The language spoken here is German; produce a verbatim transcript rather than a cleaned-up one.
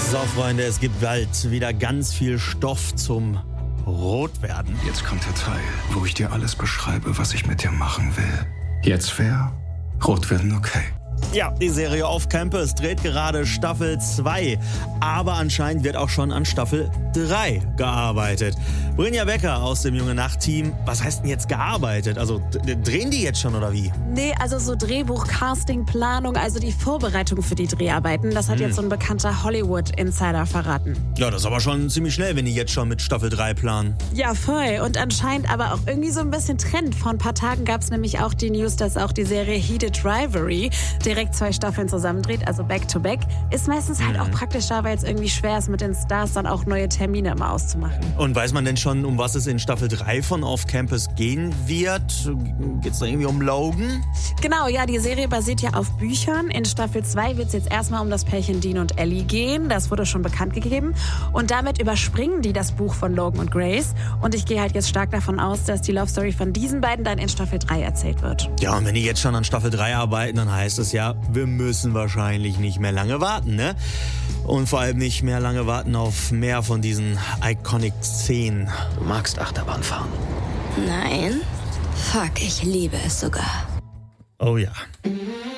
So, Freunde, es gibt bald wieder ganz viel Stoff zum Rotwerden. Jetzt kommt der Teil, wo ich dir alles beschreibe, was ich mit dir machen will. Jetzt wäre Rotwerden okay. Ja, die Serie Off Campus dreht gerade Staffel zwei, aber anscheinend wird auch schon an Staffel drei gearbeitet. Brynja Becker aus dem Junge Nacht-Team, was heißt denn jetzt gearbeitet? Also d- drehen die jetzt schon oder wie? Nee, also so Drehbuch, Casting, Planung, also die Vorbereitung für die Dreharbeiten, das hat hm. jetzt so ein bekannter Hollywood-Insider verraten. Ja, das ist aber schon ziemlich schnell, wenn die jetzt schon mit Staffel drei planen. Ja, voll. Und anscheinend aber auch irgendwie so ein bisschen Trend. Vor ein paar Tagen gab es nämlich auch die News, dass auch die Serie Heated Rivalry direkt zwei Staffeln zusammendreht, also back-to-back. Ist meistens halt Mhm. auch praktischer, weil es irgendwie schwer ist, mit den Stars dann auch neue Termine immer auszumachen. Und weiß man denn schon, um was es in Staffel drei von Off Campus gehen wird? Geht's da irgendwie um Logan? Genau, ja, die Serie basiert ja auf Büchern. In Staffel zwei wird es jetzt erstmal um das Pärchen Dean und Ellie gehen. Das wurde schon bekannt gegeben. Und damit überspringen die das Buch von Logan und Grace. Und ich gehe halt jetzt stark davon aus, dass die Love Story von diesen beiden dann in Staffel drei erzählt wird. Ja, und wenn die jetzt schon an Staffel drei arbeiten, dann heißt es ja, wir müssen wahrscheinlich nicht mehr lange warten, ne? Und vor allem nicht mehr lange warten auf mehr von diesen Iconic-Szenen. Du magst Achterbahn fahren. Nein. Fuck, ich liebe es sogar. Oh ja.